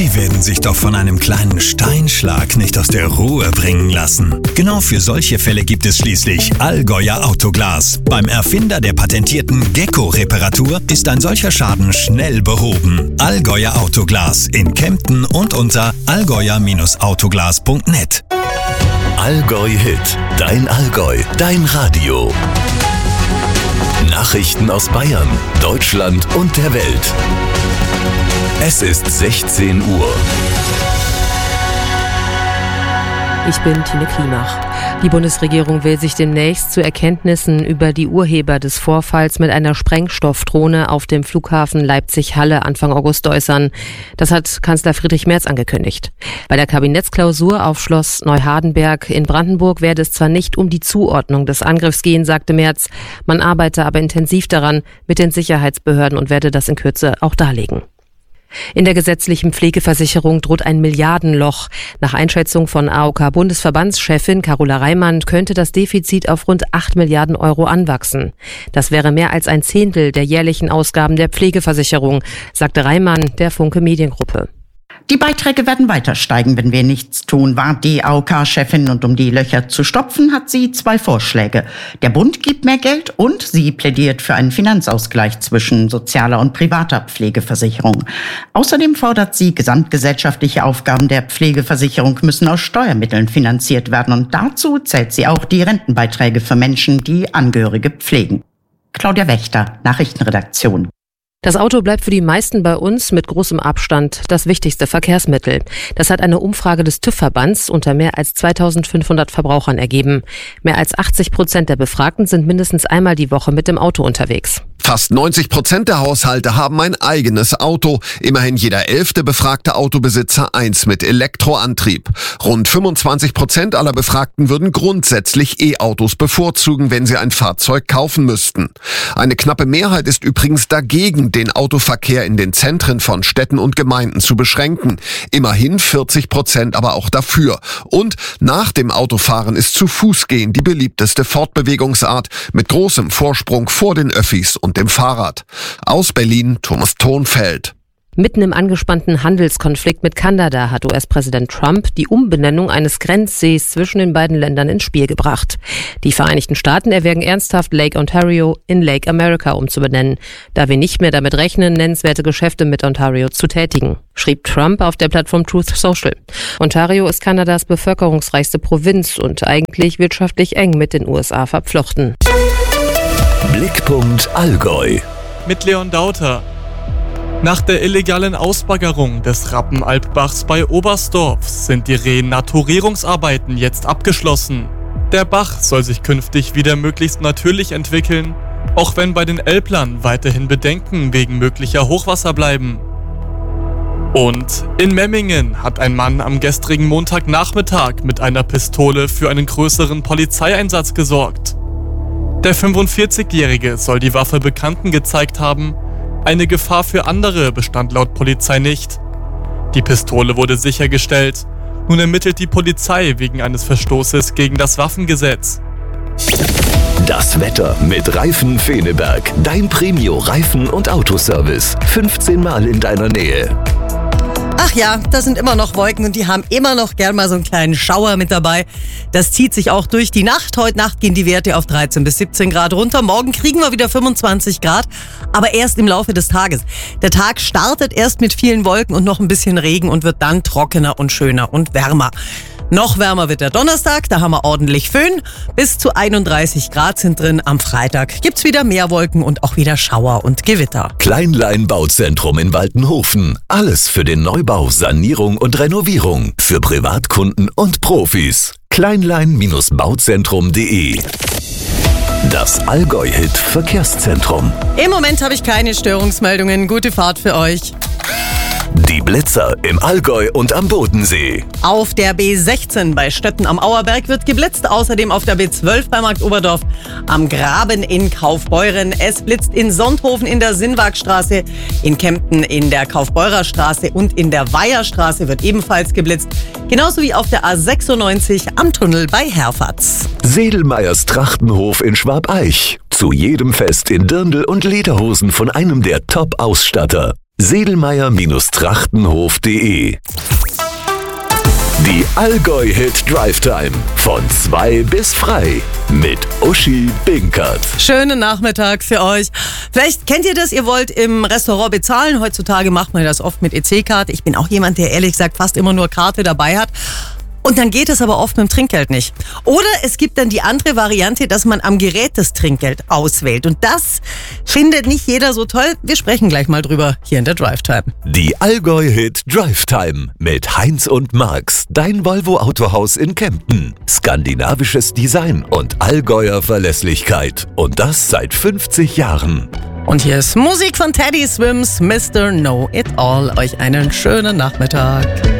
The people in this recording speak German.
Sie werden sich doch von einem kleinen Steinschlag nicht aus der Ruhe bringen lassen. Genau für solche Fälle gibt es schließlich Allgäuer Autoglas. Beim Erfinder der patentierten Gecko-Reparatur ist ein solcher Schaden schnell behoben. Allgäuer Autoglas in Kempten und unter allgäuer-autoglas.net. Allgäu Hit, dein Allgäu, dein Radio. Nachrichten aus Bayern, Deutschland und der Welt. Es ist 16 Uhr. Ich bin Tine Klimach. Die Bundesregierung will sich demnächst zu Erkenntnissen über die Urheber des Vorfalls mit einer Sprengstoffdrohne auf dem Flughafen Leipzig-Halle Anfang August äußern. Das hat Kanzler Friedrich Merz angekündigt. Bei der Kabinettsklausur auf Schloss Neuhardenberg in Brandenburg werde es zwar nicht um die Zuordnung des Angriffs gehen, sagte Merz. Man arbeite aber intensiv daran mit den Sicherheitsbehörden und werde das in Kürze auch darlegen. In der gesetzlichen Pflegeversicherung droht ein Milliardenloch. Nach Einschätzung von AOK-Bundesverbandschefin Carola Reimann könnte das Defizit auf rund 8 Milliarden Euro anwachsen. Das wäre mehr als ein Zehntel der jährlichen Ausgaben der Pflegeversicherung, sagte Reimann der Funke Mediengruppe. Die Beiträge werden weiter steigen, wenn wir nichts tun, warnt die AOK-Chefin. Und um die Löcher zu stopfen, hat sie 2 Vorschläge. Der Bund gibt mehr Geld und sie plädiert für einen Finanzausgleich zwischen sozialer und privater Pflegeversicherung. Außerdem fordert sie, gesamtgesellschaftliche Aufgaben der Pflegeversicherung müssen aus Steuermitteln finanziert werden. Und dazu zählt sie auch die Rentenbeiträge für Menschen, die Angehörige pflegen. Claudia Wächter, Nachrichtenredaktion. Das Auto bleibt für die meisten bei uns mit großem Abstand das wichtigste Verkehrsmittel. Das hat eine Umfrage des TÜV-Verbands unter mehr als 2500 Verbrauchern ergeben. Mehr als 80% der Befragten sind mindestens einmal die Woche mit dem Auto unterwegs. Fast 90% der Haushalte haben ein eigenes Auto. Immerhin jeder 11. befragte Autobesitzer eins mit Elektroantrieb. Rund 25% aller Befragten würden grundsätzlich E-Autos bevorzugen, wenn sie ein Fahrzeug kaufen müssten. Eine knappe Mehrheit ist übrigens dagegen, den Autoverkehr in den Zentren von Städten und Gemeinden zu beschränken. Immerhin 40% aber auch dafür. Und nach dem Autofahren ist zu Fuß gehen die beliebteste Fortbewegungsart mit großem Vorsprung vor den Öffis und dem Fahrrad. Aus Berlin, Thomas Thonfeld. Mitten im angespannten Handelskonflikt mit Kanada hat US-Präsident Trump die Umbenennung eines Grenzsees zwischen den beiden Ländern ins Spiel gebracht. Die Vereinigten Staaten erwägen ernsthaft, Lake Ontario in Lake America umzubenennen, da wir nicht mehr damit rechnen, nennenswerte Geschäfte mit Ontario zu tätigen, schrieb Trump auf der Plattform Truth Social. Ontario ist Kanadas bevölkerungsreichste Provinz und eigentlich wirtschaftlich eng mit den USA verflochten. Blickpunkt Allgäu. Mit Leon Dauter. Nach der illegalen Ausbaggerung des Rappenalpbachs bei Oberstdorf sind die Renaturierungsarbeiten jetzt abgeschlossen. Der Bach soll sich künftig wieder möglichst natürlich entwickeln, auch wenn bei den Elblern weiterhin Bedenken wegen möglicher Hochwasser bleiben. Und in Memmingen hat ein Mann am gestrigen Montagnachmittag mit einer Pistole für einen größeren Polizeieinsatz gesorgt. Der 45-Jährige soll die Waffe Bekannten gezeigt haben. Eine Gefahr für andere bestand laut Polizei nicht. Die Pistole wurde sichergestellt. Nun ermittelt die Polizei wegen eines Verstoßes gegen das Waffengesetz. Das Wetter mit Reifen Feneberg. Dein Premio-Reifen- und Autoservice. 15 Mal in deiner Nähe. Ach ja, da sind immer noch Wolken und die haben immer noch gern mal so einen kleinen Schauer mit dabei. Das zieht sich auch durch die Nacht. Heute Nacht gehen die Werte auf 13 bis 17 Grad runter. Morgen kriegen wir wieder 25 Grad, aber erst im Laufe des Tages. Der Tag startet erst mit vielen Wolken und noch ein bisschen Regen und wird dann trockener und schöner und wärmer. Noch wärmer wird der Donnerstag, da haben wir ordentlich Föhn. Bis zu 31 Grad sind drin. Am Freitag gibt's wieder mehr Wolken und auch wieder Schauer und Gewitter. Kleinlein Bauzentrum in Waltenhofen. Alles für den Neubau, Sanierung und Renovierung. Für Privatkunden und Profis. Kleinlein-bauzentrum.de. Das Allgäu-Hit Verkehrszentrum. Im Moment habe ich keine Störungsmeldungen. Gute Fahrt für euch. Die Blitzer im Allgäu und am Bodensee. Auf der B16 bei Stötten am Auerberg wird geblitzt. Außerdem auf der B12 bei Markt Oberdorf am Graben in Kaufbeuren. Es blitzt in Sonthofen in der Sinnwagstraße, in Kempten in der Kaufbeurerstraße und in der Weiherstraße wird ebenfalls geblitzt. Genauso wie auf der A96 am Tunnel bei Herfatz. Sedelmeyers Trachtenhof in Schwabeich. Zu jedem Fest in Dirndl und Lederhosen von einem der Top-Ausstatter. sedelmeier-trachtenhof.de. Die Allgäu-Hit Drive Time von 2 bis frei mit Uschi Binkert. Schönen Nachmittag für euch. Vielleicht kennt ihr das, ihr wollt im Restaurant bezahlen. Heutzutage macht man das oft mit EC-Karte. Ich bin auch jemand, der ehrlich gesagt fast immer nur Karte dabei hat. Und dann geht es aber oft mit dem Trinkgeld nicht. Oder es gibt dann die andere Variante, dass man am Gerät das Trinkgeld auswählt. Und das findet nicht jeder so toll. Wir sprechen gleich mal drüber hier in der Drive Time. Die Allgäu-Hit Drive Time mit Heinz und Marx, dein Volvo Autohaus in Kempten. Skandinavisches Design und Allgäuer Verlässlichkeit. Und das seit 50 Jahren. Und hier ist Musik von Teddy Swims, Mr. Know It All. Euch einen schönen Nachmittag.